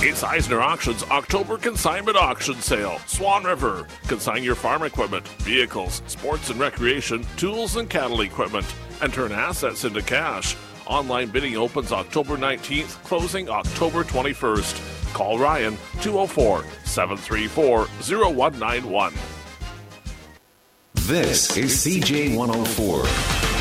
It's Eisner Auctions October Consignment Auction Sale. Swan River. Consign your farm equipment, vehicles, sports and recreation, tools and cattle equipment, and turn assets into cash. Online bidding opens October 19th, closing October 21st. Call Ryan 204-734-0191. This is CJ104.